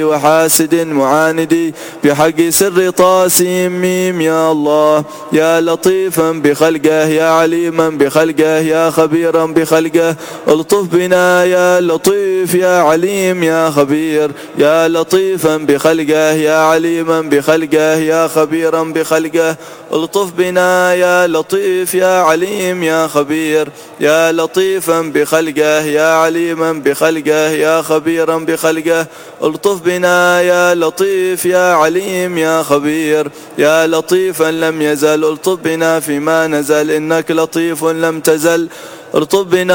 وحاسد معاندي بحق سر طاسيم ميم. يا الله يا لطيفا بخلقه يا عليما بخلقه يا خبيرا بخلقه الطف بنا يا لطيف يا عليم يا خبير يا لطيفا بخلقه يا عليما بخلقه يا خبيرا بخلقه الطف بنا يا لطيف يا عليم يا خبير يا لطيفا بخلقه يا عليما بخلقه يا خبيرا بخلقه الطف بنا يا لطيف يا عليم يا خبير يا لطيفا لم يزل الطف بنا فيما نزل إنك لطيف لم تزل الطف بنا